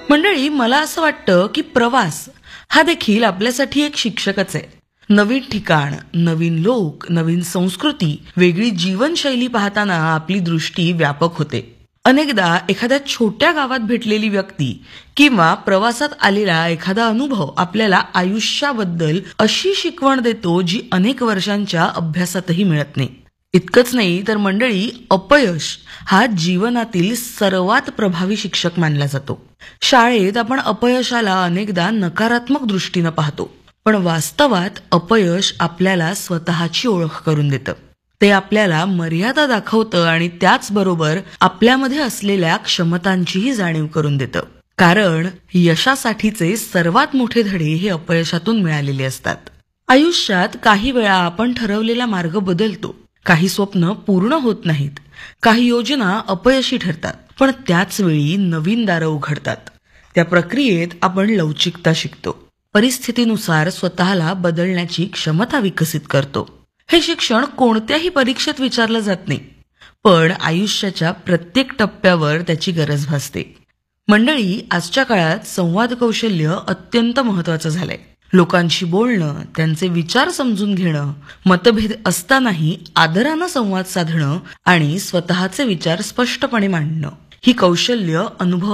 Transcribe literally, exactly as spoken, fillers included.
मंडळी, मला असं वाटतं की प्रवास हा देखील आपल्यासाठी एक शिक्षकच आहे. नवीन ठिकाण, नवीन लोक, नवीन संस्कृती, वेगळी जीवनशैली पाहताना आपली दृष्टी व्यापक होते. अनेकदा एखाद्या छोट्या गावात भेटलेली व्यक्ती किंवा प्रवासात आलेला एखादा अनुभव आपल्याला आयुष्याबद्दल अशी शिकवण देतो जी अनेक वर्षांच्या अभ्यासातही मिळत नाही. इतकंच नाही तर मंडळी, अपयश हा जीवनातील सर्वात प्रभावी शिक्षक मानला जातो. शाळेत आपण अपयशाला अनेकदा नकारात्मक दृष्टीनं पाहतो, पण वास्तवात अपयश आपल्याला स्वतःची ओळख करून देतं. ते आपल्याला मर्यादा दाखवतं आणि त्याचबरोबर आपल्यामध्ये असलेल्या क्षमतांचीही जाणीव करून देतं. कारण यशासाठीचे सर्वात मोठे धडे हे अपयशातून मिळालेले असतात. आयुष्यात काही वेळा आपण ठरवलेला मार्ग बदलतो, काही स्वप्न पूर्ण होत नाहीत, काही योजना अपयशी ठरतात, पण त्याच वेळी नवीन दारं उघडतात. त्या प्रक्रियेत आपण लवचिकता शिकतो, परिस्थितीनुसार स्वतःला बदलण्याची क्षमता विकसित करतो. हे शिक्षण कोणत्याही परीक्षेत विचारलं जात नाही, पण आयुष्याच्या प्रत्येक टप्प्यावर त्याची गरज भासते. मंडळी, आजच्या काळात संवाद कौशल्य अत्यंत महत्वाचं झालंय. लोकांशी बोलणं, त्यांचे विचार समजून घेणं, मतभेद असतानाही आदरानं संवाद साधणं आणि स्वतःचे विचार स्पष्टपणे मांडणं ही कौशल्य अनुभव